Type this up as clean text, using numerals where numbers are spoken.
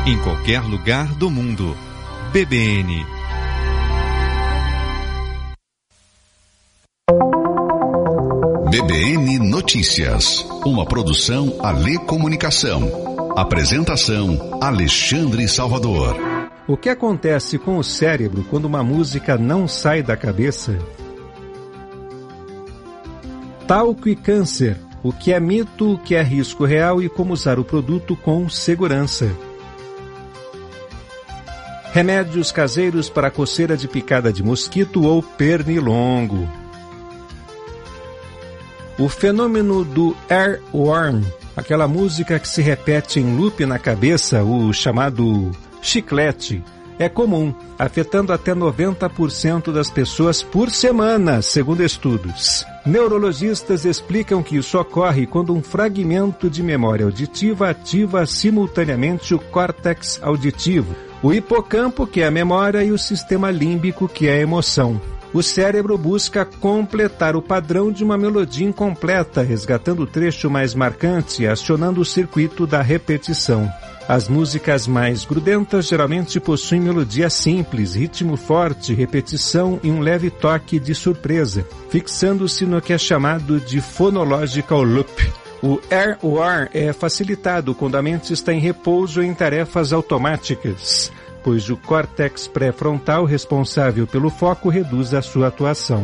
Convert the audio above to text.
em qualquer lugar do mundo. BBN. BBN Notícias, uma produção Alê Comunicação. Apresentação Alexandre Salvador. O que acontece com o cérebro quando uma música não sai da cabeça? Talco e câncer. O que é mito, o que é risco real e como usar o produto com segurança. Remédios caseiros para coceira de picada de mosquito ou pernilongo. O fenômeno do earworm, aquela música que se repete em loop na cabeça, o chamado chiclete, é comum, afetando até 90% das pessoas por semana, segundo estudos. Neurologistas explicam que isso ocorre quando um fragmento de memória auditiva ativa simultaneamente o córtex auditivo, o hipocampo, que é a memória, e o sistema límbico, que é a emoção. O cérebro busca completar o padrão de uma melodia incompleta, resgatando o trecho mais marcante e acionando o circuito da repetição. As músicas mais grudentas geralmente possuem melodia simples, ritmo forte, repetição e um leve toque de surpresa, fixando-se no que é chamado de phonological loop. O earworm é facilitado quando a mente está em repouso em tarefas automáticas, pois o córtex pré-frontal responsável pelo foco reduz a sua atuação.